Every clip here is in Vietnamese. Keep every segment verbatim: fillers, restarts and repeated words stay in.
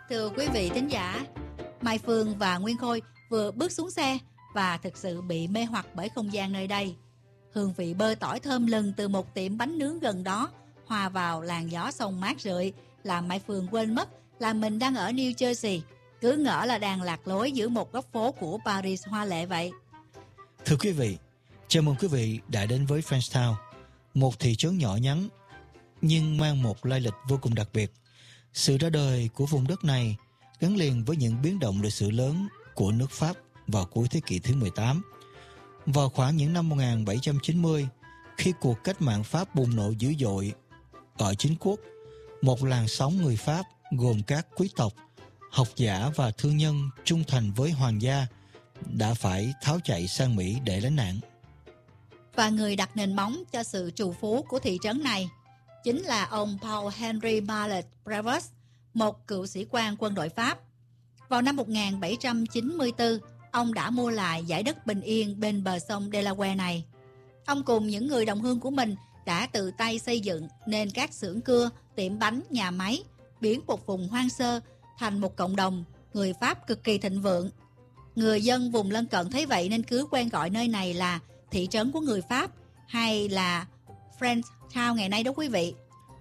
Thưa quý vị thính giả, Mai Phương và Nguyên Khôi vừa bước xuống xe và thực sự bị mê hoặc bởi không gian nơi đây. Hương vị bơ tỏi thơm lừng từ một tiệm bánh nướng gần đó hòa vào làn gió sông mát rượi, làm Mai Phương quên mất là mình đang ở New Jersey, cứ ngỡ là đang lạc lối giữa một góc phố của Paris hoa lệ vậy. Thưa quý vị, chào mừng quý vị đã đến với Frenchtown, một thị trấn nhỏ nhắn nhưng mang một lai lịch vô cùng đặc biệt. Sự ra đời của vùng đất này gắn liền với những biến động lịch sử lớn của nước Pháp vào cuối thế kỷ thứ mười tám. Vào khoảng những năm một nghìn bảy trăm chín mươi, khi cuộc cách mạng Pháp bùng nổ dữ dội ở chính quốc, một làn sóng người Pháp gồm các quý tộc, học giả và thương nhân trung thành với hoàng gia đã phải tháo chạy sang Mỹ để lánh nạn. Và người đặt nền móng cho sự trù phú của thị trấn này chính là ông Paul Henry Mallet Prevost, một cựu sĩ quan quân đội Pháp. Vào năm một nghìn bảy trăm chín mươi tư, ông đã mua lại dải đất bình yên bên bờ sông Delaware này. Ông cùng những người đồng hương của mình đã tự tay xây dựng nên các xưởng cưa, tiệm bánh, nhà máy, biến một vùng hoang sơ thành một cộng đồng người Pháp cực kỳ thịnh vượng. Người dân vùng lân cận thấy vậy nên cứ quen gọi nơi này là thị trấn của người Pháp hay là Frenchtown ngày nay đó quý vị.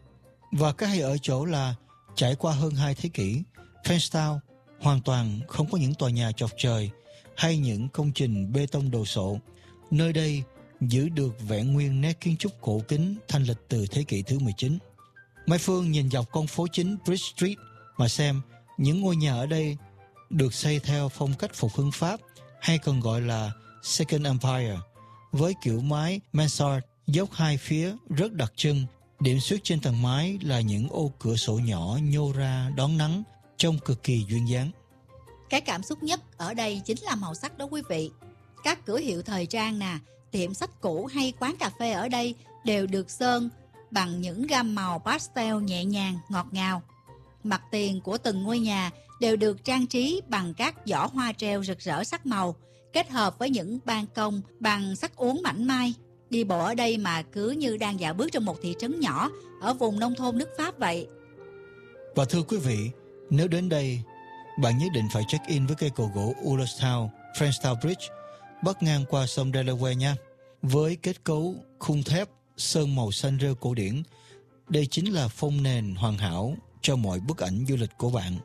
Và cái hay ở chỗ là trải qua hơn hai thế kỷ, Frenchtown hoàn toàn không có những tòa nhà chọc trời hay những công trình bê tông đồ sộ. Nơi đây giữ được vẹn nguyên nét kiến trúc cổ kính thanh lịch từ thế kỷ thứ mười chín. Mai Phương nhìn dọc con phố chính Bridge Street mà xem những ngôi nhà ở đây được xây theo phong cách phục hưng Pháp hay còn gọi là Second Empire, với kiểu mái mansard dốc hai phía rất đặc trưng. Điểm xuyết trên tầng mái là những ô cửa sổ nhỏ nhô ra đón nắng, trông cực kỳ duyên dáng. Cái cảm xúc nhất ở đây chính là màu sắc đó quý vị. Các cửa hiệu thời trang nè, tiệm sách cũ hay quán cà phê ở đây đều được sơn bằng những gam màu pastel nhẹ nhàng, ngọt ngào. Mặt tiền của từng ngôi nhà đều được trang trí bằng các giỏ hoa treo rực rỡ sắc màu, kết hợp với những ban công bằng sắt uốn mảnh mai. Đi bộ ở đây mà cứ như đang dạo bước trong một thị trấn nhỏ ở vùng nông thôn nước Pháp vậy. Và thưa quý vị, nếu đến đây, bạn nhất định phải check-in với cây cầu gỗ Ullstown, Frenchtown Bridge, bắc ngang qua sông Delaware nha. Với kết cấu khung thép, sơn màu xanh rêu cổ điển, đây chính là phông nền hoàn hảo cho mọi bức ảnh du lịch của bạn.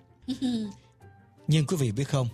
Nhưng quý vị biết không,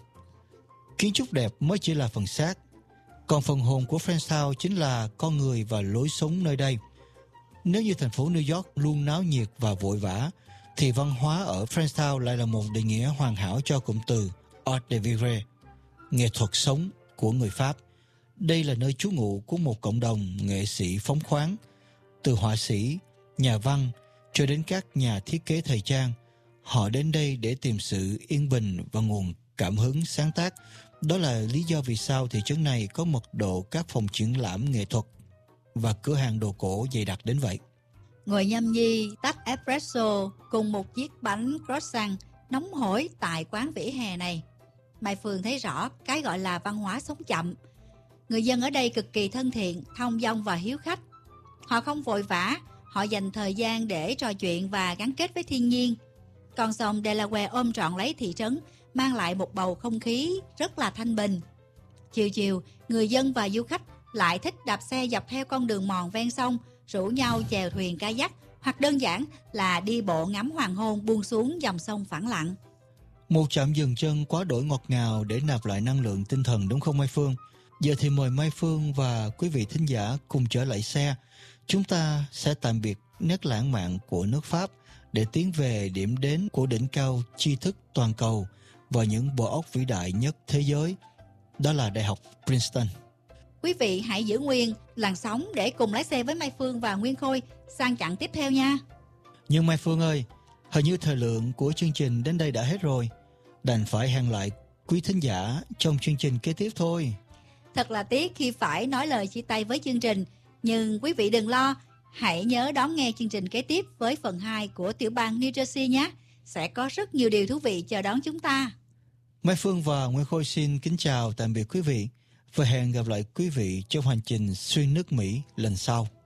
kiến trúc đẹp mới chỉ là phần xác, còn phần hồn của Frenchtown chính là con người và lối sống nơi đây. Nếu như thành phố New York luôn náo nhiệt và vội vã, thì văn hóa ở Frenchtown lại là một định nghĩa hoàn hảo cho cụm từ Art de Vivre, nghệ thuật sống của người Pháp. Đây là nơi trú ngụ của một cộng đồng nghệ sĩ phóng khoáng, từ họa sĩ, nhà văn cho đến các nhà thiết kế thời trang. Họ đến đây để tìm sự yên bình và nguồn cảm hứng sáng tác. Đó là lý do vì sao thị trấn này có mật độ các phòng triển lãm nghệ thuật và cửa hàng đồ cổ dày đặc đến vậy. Ngồi nhâm nhi tách espresso cùng một chiếc bánh croissant nóng hổi tại quán vỉa hè này, Mai Phương thấy rõ cái gọi là văn hóa sống chậm. Người dân ở đây cực kỳ thân thiện, thong dong và hiếu khách. Họ không vội vã, họ dành thời gian để trò chuyện và gắn kết với thiên nhiên. Con sông Delaware ôm trọn lấy thị trấn, mang lại một bầu không khí rất là thanh bình. Chiều chiều, người dân và du khách lại thích đạp xe dọc theo con đường mòn ven sông, rủ nhau chèo thuyền kayak hoặc đơn giản là đi bộ ngắm hoàng hôn buông xuống dòng sông phẳng lặng. Một trạm dừng chân quá đổi ngọt ngào để nạp lại năng lượng tinh thần, đúng không Mai Phương? Giờ thì mời Mai Phương và quý vị thính giả cùng trở lại xe. Chúng ta sẽ tạm biệt nét lãng mạn của nước Pháp để tiến về điểm đến của đỉnh cao tri thức toàn cầu và những bộ óc vĩ đại nhất thế giới, đó là Đại học Princeton. Quý vị hãy giữ nguyên làn sóng để cùng lái xe với Mai Phương và Nguyên Khôi sang chặng tiếp theo nha. Nhưng Mai Phương ơi, hình như thời lượng của chương trình đến đây đã hết rồi. Đành phải hẹn lại quý thính giả trong chương trình kế tiếp thôi. Thật là tiếc khi phải nói lời chia tay với chương trình, nhưng quý vị đừng lo, hãy nhớ đón nghe chương trình kế tiếp với phần hai của tiểu bang New Jersey nhé. Sẽ có rất nhiều điều thú vị chờ đón chúng ta. Mai Phương và Nguyên Khôi xin kính chào tạm biệt quý vị và hẹn gặp lại quý vị trong hành trình xuyên nước Mỹ lần sau.